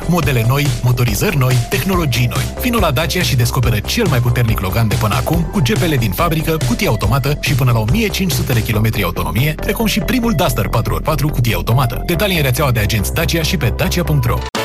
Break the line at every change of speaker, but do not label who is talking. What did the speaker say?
Modele noi, motorizări noi, tehnologii noi. Vino la Dacia și descoperă cel mai puternic Logan de până acum, cu GPL din fabrică, cutie automată și până la 1500 de kilometri autonomie, precum și primul Duster 4x4 cutie automată. Detalii în rețeaua de agenți Dacia și pe dacia.ro.